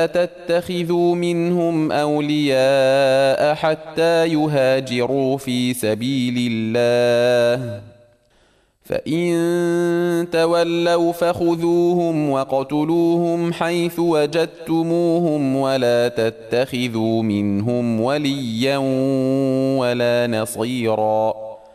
تتخذوا منهم أولياء حتى يهاجروا في سبيل الله فإن تولوا فخذوهم وقتلوهم حيث وجدتموهم ولا تتخذوا منهم وليا ولا نصيرا